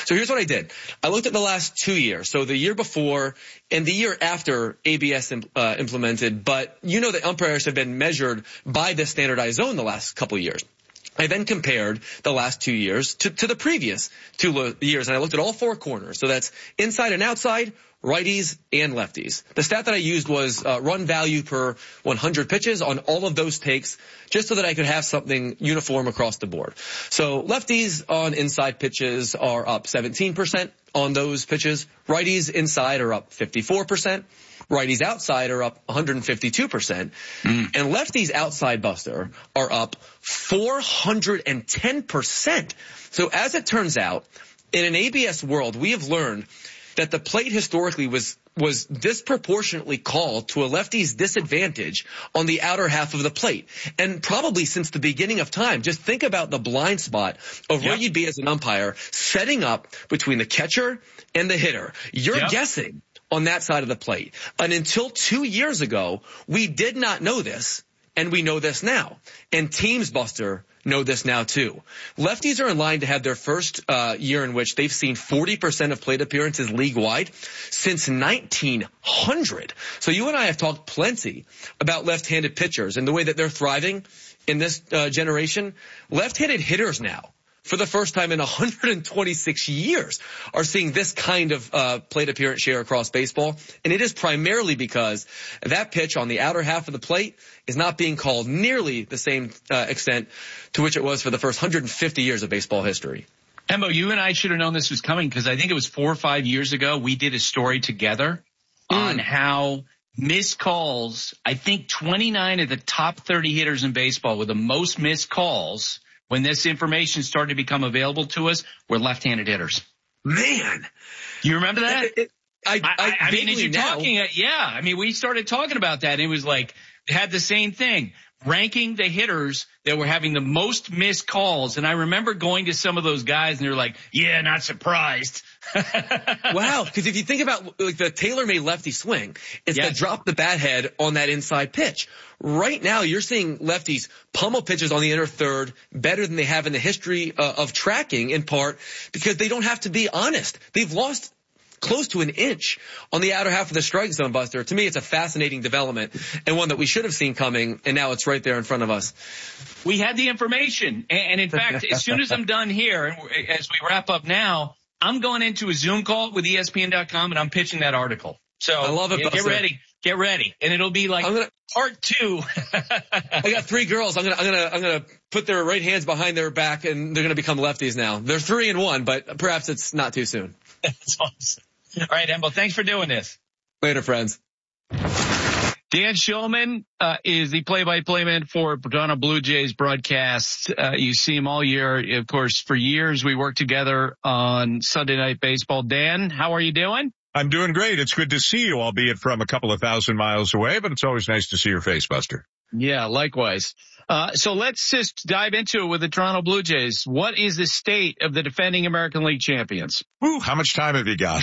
So here's what I did. I looked at the last 2 years, so the year before and the year after ABS implemented, but you know that umpires have been measured by this standardized zone the last couple of years. I then compared the last 2 years to the previous 2 years, and I looked at all four corners. So that's inside and outside, righties and lefties. The stat that I used was run value per 100 pitches on all of those takes, just so that I could have something uniform across the board. So lefties on inside pitches are up 17% on those pitches. Righties inside are up 54%. Righties outside are up 152%. And lefties outside, Buster, are up 410%. So as it turns out, in an ABS world, we have learned that the plate historically was disproportionately called to a lefty's disadvantage on the outer half of the plate. And probably since the beginning of time, just think about the blind spot of where you'd be as an umpire setting up between the catcher and the hitter. You're guessing on that side of the plate. And until 2 years ago, we did not know this, and we know this now. And teams, Buster, know this now too. Lefties are in line to have their first year in which they've seen 40% of plate appearances league-wide since 1900. So you and I have talked plenty about left-handed pitchers and the way that they're thriving in this generation. Left-handed hitters now, for the first time in 126 years, are seeing this kind of plate appearance share across baseball. And it is primarily because that pitch on the outer half of the plate is not being called nearly the same extent to which it was for the first 150 years of baseball history. Embo, you and I should have known this was coming, because I think it was 4 or 5 years ago we did a story together on how missed calls, I think 29 of the top 30 hitters in baseball with the most missed calls when this information started to become available to us were left-handed hitters. Man. You remember that? I mean, as you're talking, I mean, we started talking about that, and it was like, it had the same thing, ranking the hitters that were having the most missed calls. And I remember going to some of those guys, and they're like, yeah, not surprised. Wow, because if you think about like the tailor-made lefty swing, it's to drop the bat head on that inside pitch. Right now, you're seeing lefties pummel pitches on the inner third better than they have in the history of tracking, in part because they don't have to be honest. They've lost close to an inch on the outer half of the strike zone, Buster. To me, it's a fascinating development and one that we should have seen coming, and now it's right there in front of us. We had the information, and in fact, as soon as I'm done here, as we wrap up now, I'm going into a Zoom call with ESPN.com, and I'm pitching that article. So I love it, Buster. Get ready. And it'll be like part 2. I got 3 girls. I'm gonna put their right hands behind their back, and they're gonna become lefties now. They're 3 and 1, but perhaps it's not too soon. That's awesome. All right, Embo, thanks for doing this. Later, friends. Dan Shulman is the play-by-play man for Toronto Blue Jays broadcast. You see him all year. Of course, for years we worked together on Sunday Night Baseball. Dan, how are you doing? I'm doing great. It's good to see you, albeit from a couple of thousand miles away, but it's always nice to see your face, Buster. Yeah, likewise. So let's just dive into it with the Toronto Blue Jays. What is the state of the defending American League champions? Ooh, how much time have you got?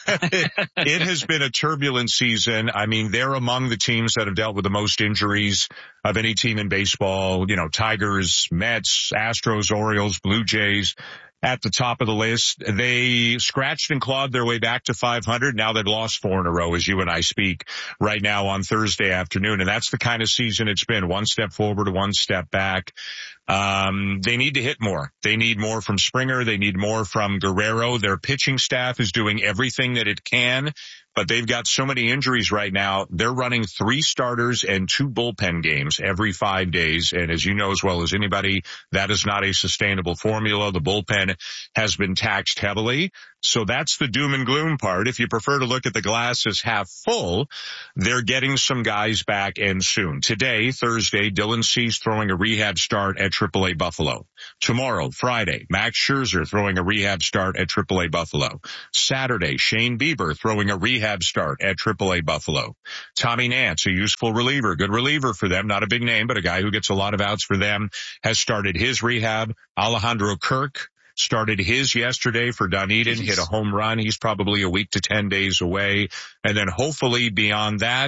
It has been a turbulent season. I mean, they're among the teams that have dealt with the most injuries of any team in baseball. You know, Tigers, Mets, Astros, Orioles, Blue Jays. At the top of the list, they scratched and clawed their way back to 500. Now they've lost 4 in a row as you and I speak right now on Thursday afternoon. And that's the kind of season it's been. 1 step forward, 1 step back. They need to hit more. They need more from Springer. They need more from Guerrero. Their pitching staff is doing everything that it can, but they've got so many injuries right now. They're running 3 starters and 2 bullpen games every 5 days. And as you know as well as anybody, that is not a sustainable formula. The bullpen has been taxed heavily. So that's the doom and gloom part. If you prefer to look at the glass as half full, they're getting some guys back and soon. Today, Thursday, Dylan Cease throwing a rehab start at AAA Buffalo. Tomorrow, Friday, Max Scherzer throwing a rehab start at AAA Buffalo. Saturday, Shane Bieber throwing a rehab start at AAA Buffalo. Tommy Nance, a useful reliever, good reliever for them, not a big name, but a guy who gets a lot of outs for them, has started his rehab. Alejandro Kirk started his yesterday for Dunedin, hit a home run. He's probably a week to 10 days away. And then hopefully beyond that,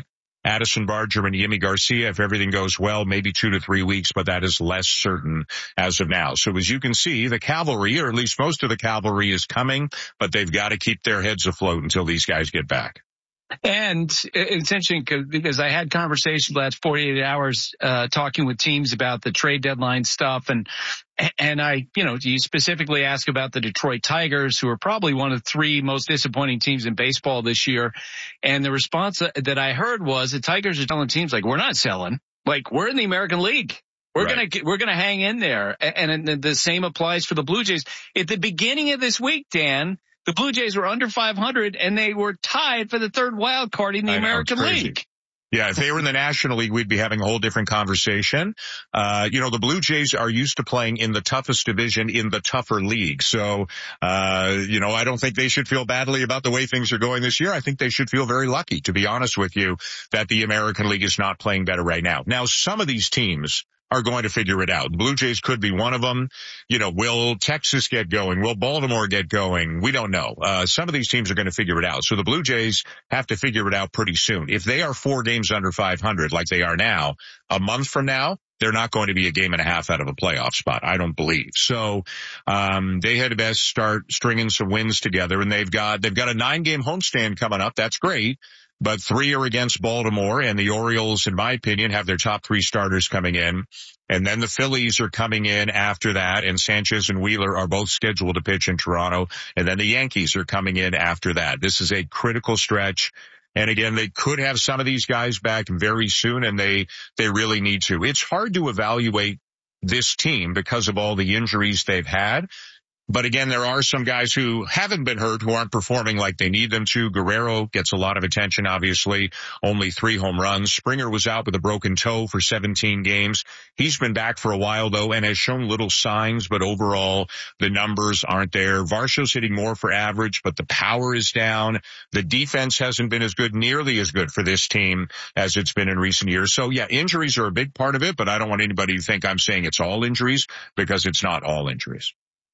Addison Barger and Yimi Garcia. If everything goes well, maybe 2 to 3 weeks, but that is less certain as of now. So as you can see, the cavalry, or at least most of the cavalry, is coming, but they've got to keep their heads afloat until these guys get back. And it's interesting because I had conversations the last 48 hours, talking with teams about the trade deadline stuff. And I, you specifically ask about the Detroit Tigers, who are probably one of the 3 most disappointing teams in baseball this year. And the response that I heard was the Tigers are telling teams like, we're not selling. Like, we're in the American League. We're going to hang in there. And the same applies for the Blue Jays. At the beginning of this week, Dan, the Blue Jays were under 500 and they were tied for the 3rd wild card in the American League. Yeah, if they were in the National League, we'd be having a whole different conversation. The Blue Jays are used to playing in the toughest division in the tougher league. So, I don't think they should feel badly about the way things are going this year. I think they should feel very lucky, to be honest with you, that the American League is not playing better right now. Now, some of these teams are going to figure it out. The Blue Jays could be one of them. Will Texas get going? Will Baltimore get going? We don't know. Some of these teams are going to figure it out. So the Blue Jays have to figure it out pretty soon. If they are 4 games under 500 like they are now, a month from now, they're not going to be a game and a half out of a playoff spot, I don't believe. So, they had best start stringing some wins together, and they've got a 9-game homestand coming up. That's great. But 3 are against Baltimore, and the Orioles, in my opinion, have their top 3 starters coming in. And then the Phillies are coming in after that, and Sanchez and Wheeler are both scheduled to pitch in Toronto. And then the Yankees are coming in after that. This is a critical stretch. And again, they could have some of these guys back very soon, and they really need to. It's hard to evaluate this team because of all the injuries they've had. But again, there are some guys who haven't been hurt who aren't performing like they need them to. Guerrero gets a lot of attention, obviously, only 3 home runs. Springer was out with a broken toe for 17 games. He's been back for a while, though, and has shown little signs, but overall, the numbers aren't there. Varsho's hitting more for average, but the power is down. The defense hasn't been nearly as good for this team as it's been in recent years. So, yeah, injuries are a big part of it, but I don't want anybody to think I'm saying it's all injuries, because it's not all injuries.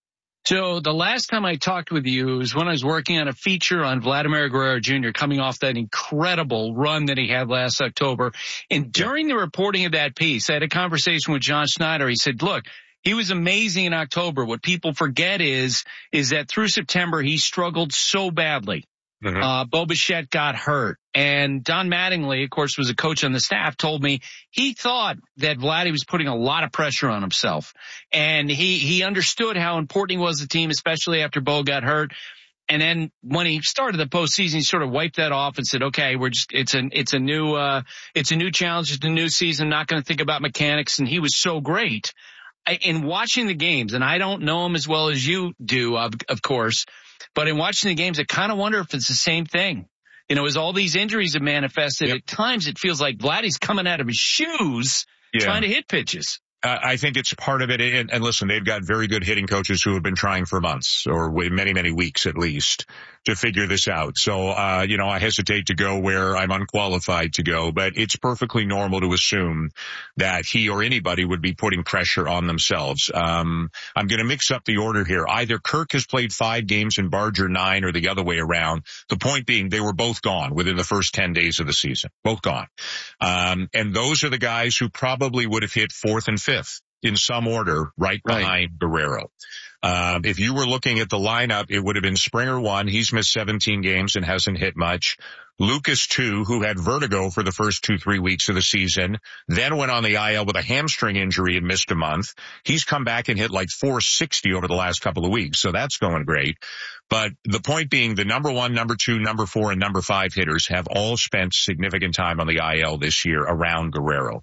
So the last time I talked with you was when I was working on a feature on Vladimir Guerrero Jr. coming off that incredible run that he had last October. And during the reporting of that piece, I had a conversation with John Schneider. He said, look, he was amazing in October. What people forget is that through September, he struggled so badly. Bo Bichette got hurt. And Don Mattingly, of course, was a coach on the staff, told me he thought that Vladdy was putting a lot of pressure on himself. And he understood how important he was to the team, especially after Bo got hurt. And then when he started the postseason, he sort of wiped that off and said, okay, it's a new challenge. It's a new season. I'm not going to think about mechanics. And he was so great. In watching the games, and I don't know him as well as you do, of course, but in watching the games, I kind of wonder if it's the same thing. As all these injuries have manifested, At times it feels like Vladdy's coming out of his shoes trying to hit pitches. I think it's part of it. And listen, they've got very good hitting coaches who have been trying for months, or many, many weeks at least, to figure this out. So, I hesitate to go where I'm unqualified to go, but it's perfectly normal to assume that he or anybody would be putting pressure on themselves. I'm going to mix up the order here. Either Kirk has played 5 games and Barger 9, or the other way around. The point being, they were both gone within the first 10 days of the season. Both gone. And those are the guys who probably would have hit 4th and 5th in some order, right behind Guerrero. If you were looking at the lineup, it would have been Springer 1. He's missed 17 games and hasn't hit much. Lucas 2, who had vertigo for the first 2-3 weeks of the season, then went on the IL with a hamstring injury and missed a month. He's come back and hit like 460 over the last couple of weeks, so that's going great. But the point being, the number 1, number 2, number 4, and number 5 hitters have all spent significant time on the IL this year around Guerrero.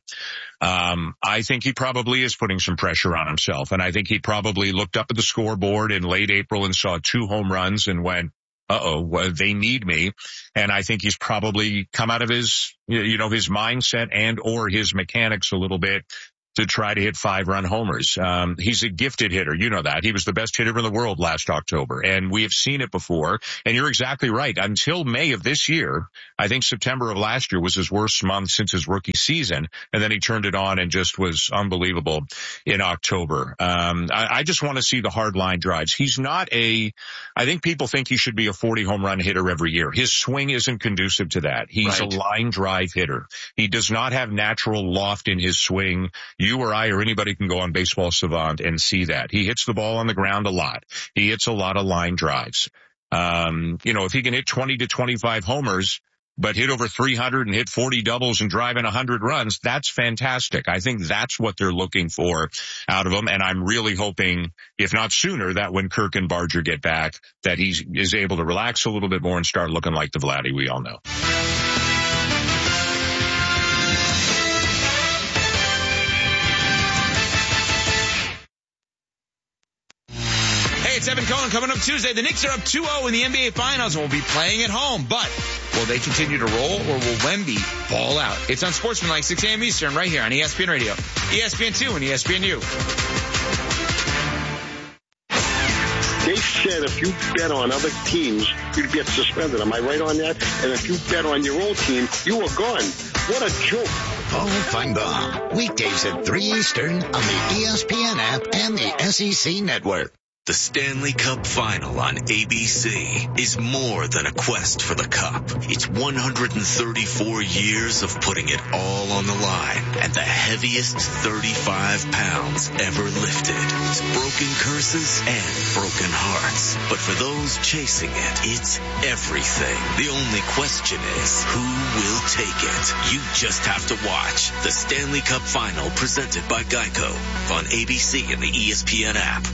I think he probably is putting some pressure on himself, and I think he probably looked up at the scoreboard in late April and saw 2 home runs and went, they need me. And I think he's probably come out of his, his mindset and or his mechanics a little bit to try to hit 5-run homers. He's a gifted hitter. You know that. He was the best hitter in the world last October, and we have seen it before. And you're exactly right. Until May of this year, I think September of last year was his worst month since his rookie season, and then he turned it on and just was unbelievable in October. I just want to see the hard line drives. He's not I think people think he should be a 40 home run hitter every year. His swing isn't conducive to that. He's a line drive hitter. He does not have natural loft in his swing. You or I or anybody can go on Baseball Savant and see that. He hits the ball on the ground a lot. He hits a lot of line drives. If he can hit 20 to 25 homers, but hit over 300 and hit 40 doubles and drive in 100 runs, that's fantastic. I think that's what they're looking for out of him. And I'm really hoping, if not sooner, that when Kirk and Barger get back, that he is able to relax a little bit more and start looking like the Vladdy we all know. It's Evan Cohen coming up Tuesday. The Knicks are up 2-0 in the NBA Finals and will be playing at home. But will they continue to roll or will Wemby fall out? It's on Sportsmanlike, 6 a.m. Eastern, right here on ESPN Radio, ESPN2, and ESPNU. They said if you bet on other teams, you'd get suspended. Am I right on that? And if you bet on your own team, you were gone. What a joke. Paul Feinbaum, weekdays at 3 Eastern on the ESPN app and the SEC Network. The Stanley Cup Final on ABC is more than a quest for the cup. It's 134 years of putting it all on the line and the heaviest 35 pounds ever lifted. It's broken curses and broken hearts. But for those chasing it, it's everything. The only question is, who will take it? You just have to watch the Stanley Cup Final presented by Geico on ABC and the ESPN app.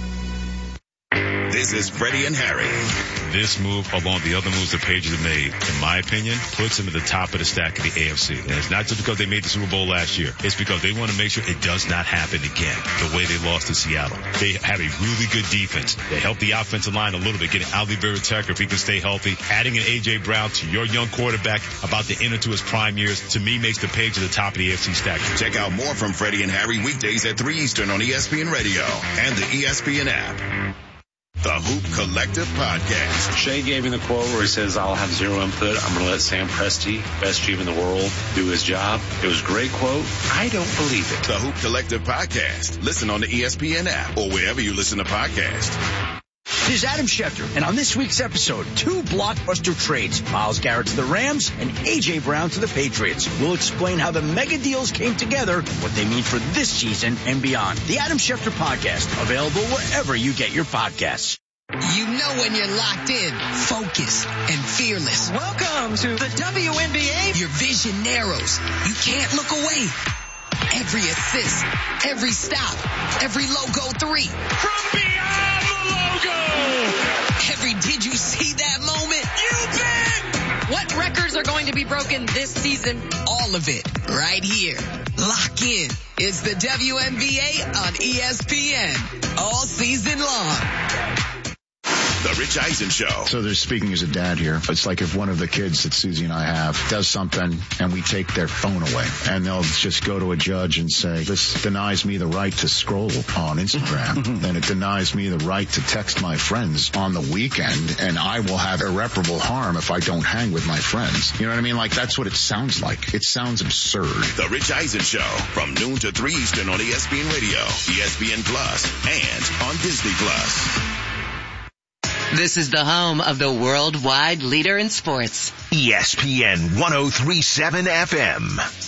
This is Freddie and Harry. This move, along the other moves the Patriots have made, in my opinion, puts them at the top of the stack of the AFC. And it's not just because they made the Super Bowl last year. It's because they want to make sure it does not happen again, the way they lost to Seattle. They have a really good defense. They help the offensive line a little bit, getting Ali Vera-Tucker if he can stay healthy. Adding an A.J. Brown to your young quarterback about to enter to his prime years, to me, makes the Patriots at the top of the AFC stack. Check out more from Freddie and Harry weekdays at 3 Eastern on ESPN Radio and the ESPN app. The Hoop Collective Podcast. Shea gave me the quote where he says, I'll have zero input. I'm going to let Sam Presti, best GM in the world, do his job. It was a great quote. I don't believe it. The Hoop Collective Podcast. Listen on the ESPN app or wherever you listen to podcasts. This is Adam Schefter, and on this week's episode, 2 blockbuster trades. Myles Garrett to the Rams and A.J. Brown to the Patriots. We'll explain how the mega deals came together and what they mean for this season and beyond. The Adam Schefter Podcast, available wherever you get your podcasts. You know when you're locked in, focused, and fearless. Welcome to the WNBA. Your vision narrows. You can't look away. Every assist, every stop, every logo 3. From beyond the logo. Every did you see that moment? You bet. What records are going to be broken this season? All of it right here. Lock in. It's the WNBA on ESPN all season long. The Rich Eisen Show. So they're speaking as a dad here. It's like if one of the kids that Susie and I have does something and we take their phone away and they'll just go to a judge and say, this denies me the right to scroll on Instagram. Then it denies me the right to text my friends on the weekend, and I will have irreparable harm if I don't hang with my friends. You know what I mean? Like, that's what it sounds like. It sounds absurd. The Rich Eisen Show from noon to 3 Eastern on ESPN Radio, ESPN Plus, and on Disney Plus. This is the home of the worldwide leader in sports. ESPN 103.7 FM.